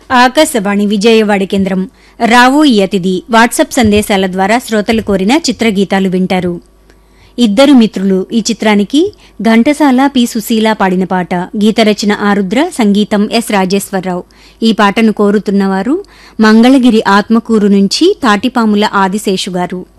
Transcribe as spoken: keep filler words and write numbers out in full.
ఆకాశవాణి విజయవాడ కేంద్రం. రావోయి అతిథి వాట్సాప్ సందేశాల ద్వారా శ్రోతలు కోరిన చిత్రగీతాలు వింటారు. ఇద్దరు మిత్రులు ఈ చిత్రానికి ఘంటసాల పి సుశీల పాడిన పాట. గీతరచన ఆరుద్ర, సంగీతం ఎస్ రాజేశ్వరరావు. ఈ పాటను కోరుతున్నవారు మంగళగిరి ఆత్మకూరు నుంచి తాటిపాముల ఆదిశేషు గారు.